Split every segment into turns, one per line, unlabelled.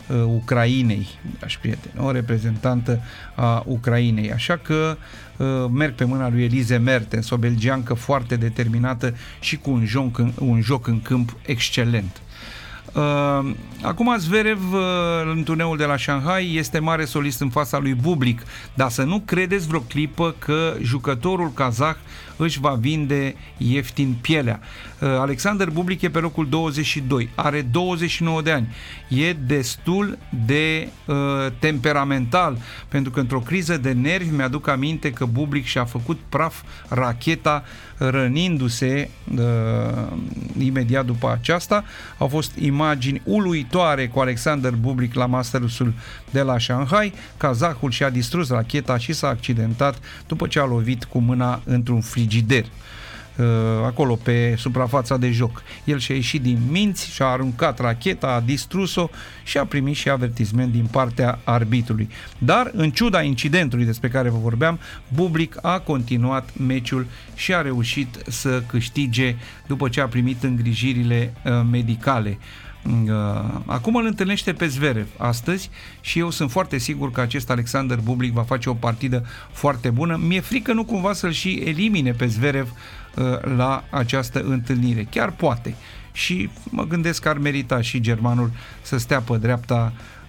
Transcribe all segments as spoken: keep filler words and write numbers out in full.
uh, Ucrainei, dragi prieteni, o reprezentantă a Ucrainei. Așa că uh, merg pe mâna lui Elise Mertens, o belgiancă foarte determinată și cu un joc în, un joc în câmp excelent. Uh, acum Zverev uh, în turneul de la Shanghai este mare solist în fața lui Bublik, dar să nu credeți vreo clipă că jucătorul kazah își va vinde ieftin pielea. uh, Alexander Bublik e pe locul douăzeci și doi, are douăzeci și nouă de ani, e destul de uh, temperamental, pentru că într-o criză de nervi mi-aduc aminte că Bublik și-a făcut praf racheta rănindu-se uh, imediat după aceasta. Au fost imagini uluitoare cu Alexander Bublik la Mastersul de la Shanghai. Kazahul și-a distrus racheta și s-a accidentat după ce a lovit cu mâna într-un frigider acolo pe suprafața de joc. El și-a ieșit din minți, și-a aruncat racheta, a distrus-o și a primit și avertisment din partea arbitrului. Dar, în ciuda incidentului despre care vă vorbeam, Bublik a continuat meciul și a reușit să câștige după ce a primit îngrijirile medicale. Acum îl întâlnește pe Zverev astăzi și eu sunt foarte sigur că acest Alexander Bublik va face o partidă foarte bună. Mi-e frică nu cumva să-l și elimine pe Zverev la această întâlnire. Chiar poate. Și mă gândesc că ar merita și germanul să stea pe dreapta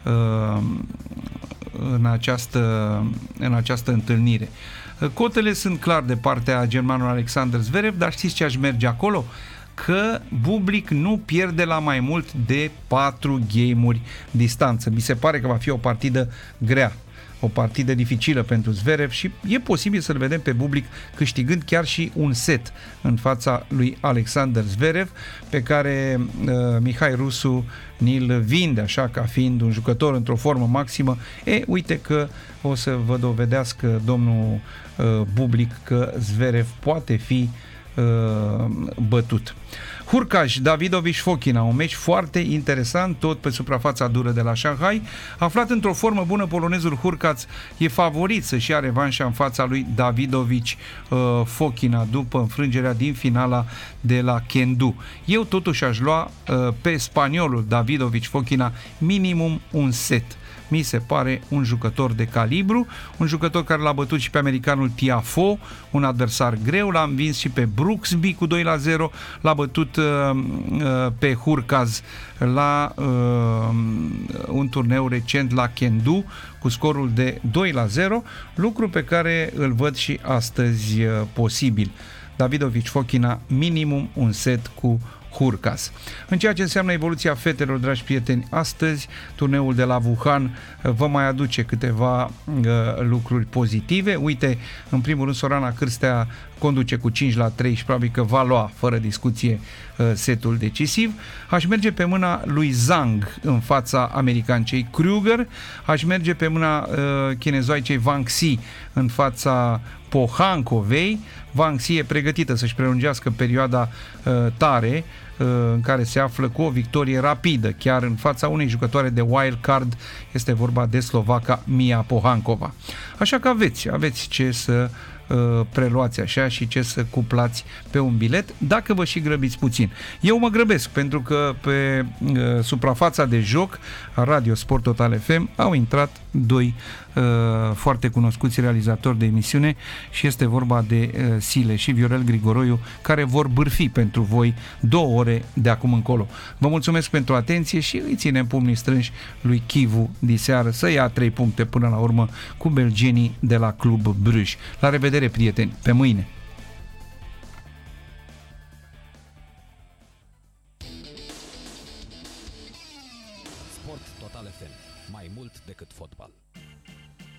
în această, în această întâlnire. Cotele sunt clar de partea germanului Alexander Zverev, dar știți ce aș merge acolo? Că Bublik nu pierde la mai mult de patru game-uri distanță. Mi se pare că va fi o partidă grea, o partidă dificilă pentru Zverev și e posibil să-l vedem pe Bublik câștigând chiar și un set în fața lui Alexander Zverev, pe care uh, Mihai Rusu ni-l vinde așa ca fiind un jucător într-o formă maximă. E, uite că o să vă dovedească domnul uh, Bublik că Zverev poate fi bătut. Hurkacz, Davidovich, Fokina, un meci foarte interesant, tot pe suprafața dură de la Shanghai. Aflat într-o formă bună, polonezul Hurkacz e favorit să-și ia revanșa în fața lui Davidovich Fokina după înfrângerea din finala de la Chengdu. Eu totuși aș lua pe spaniolul Davidovich Fokina minimum un set. Mi se pare un jucător de calibru, un jucător care l-a bătut și pe americanul Tiafoe, un adversar greu, l-a învins și pe Brooksby cu doi la zero, l-a bătut uh, uh, pe Hurkacz la uh, un turneu recent la Chengdu cu scorul de doi la zero, lucru pe care îl văd și astăzi uh, posibil. Davidovich Fokina minimum un set cu Hurkacz. În ceea ce înseamnă evoluția fetelor, dragi prieteni, astăzi turneul de la Wuhan vă mai aduce câteva uh, lucruri pozitive. Uite, în primul rând Sorana Cârstea conduce cu cinci la trei și probabil că va lua fără discuție uh, setul decisiv. Aș merge pe mâna lui Zhang în fața americancei Kruger. Aș merge pe mâna uh, chinezoaicei Wang Xi în fața Pohankovei. Wang Xi e pregătită să-și prelungească perioada uh, tare uh, în care se află cu o victorie rapidă, chiar în fața unei jucătoare de wild card, este vorba de slovaca Mia Pohankova. Așa că aveți, aveți ce să uh, preluați așa și ce să cuplați pe un bilet, dacă vă și grăbiți puțin. Eu mă grăbesc pentru că pe uh, suprafața de joc a Radio Sport Total F M au intrat doi uh, foarte cunoscuți realizatori de emisiune și este vorba de uh, Sile și Viorel Grigoroiu, care vor bârfi pentru voi două ore de acum încolo. Vă mulțumesc pentru atenție și îi ținem pumnii strânși lui Chivu diseară să ia trei puncte până la urmă cu belgenii de la Club Bruges. La revedere, prieteni, pe mâine!
Sport Total F M. Mai mult decât fotbal.